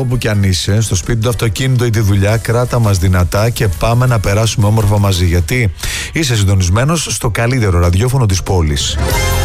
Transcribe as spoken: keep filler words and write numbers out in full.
όπου κι αν είσαι, στο σπίτι, το αυτοκίνητο ή τη δουλειά, κράτα μας δυνατά και πάμε να περάσουμε όμορφα μαζί. Γιατί είσαι συντονισμένος στο καλύτερο ραδιόφωνο της πόλης.